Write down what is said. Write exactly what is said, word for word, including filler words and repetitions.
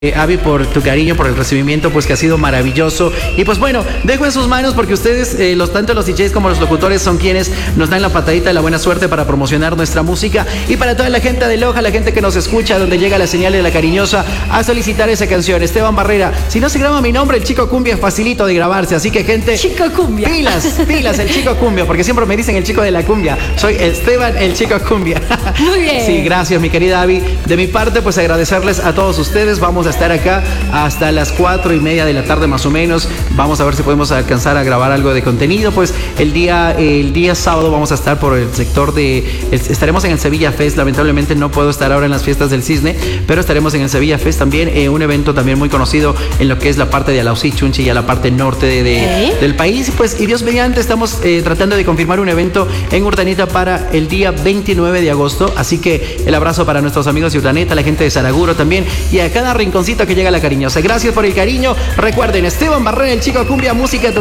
Eh, Avi, por tu cariño, por el recibimiento, pues que ha sido maravilloso. Y pues bueno, dejo en sus manos porque ustedes, eh, los tanto los D Js como los locutores, son quienes nos dan la patadita de la buena suerte para promocionar nuestra música. Y para toda la gente de Loja, la gente que nos escucha, donde llega la señal de la cariñosa, a solicitar esa canción. Esteban Barrera, si no se graba mi nombre, el Chico Cumbia es facilito de grabarse. Así que gente, Chico Cumbia. Pilas, pilas, el Chico Cumbia, porque siempre me dicen el chico de la cumbia. Soy Esteban, el Chico Cumbia. Muy bien. Sí, gracias, mi querida Avi. De mi parte, pues agradecerles a todos ustedes. Vamos a estar acá hasta las cuatro y media de la tarde más o menos. Vamos a ver si podemos alcanzar a grabar algo de contenido. Pues el día, el día sábado vamos a estar por el sector de... Estaremos en el Sevilla Fest. Lamentablemente no puedo estar ahora en las fiestas del Cisne, pero estaremos en el Sevilla Fest también, eh, un evento también muy conocido en lo que es la parte de Alausí, Chunchi y a la parte norte de, de, ¿Eh? del país. Pues, y Dios mediante, estamos eh, tratando de confirmar un evento en Urdaneta para el día veintinueve de agosto. Así que el abrazo para nuestros amigos de Urdaneta, la gente de Saraguro también, y a cada rinconcito que llega la cariñosa. Gracias por el cariño. Recuerden, Esteban Barrera, el Chico Cumbia, música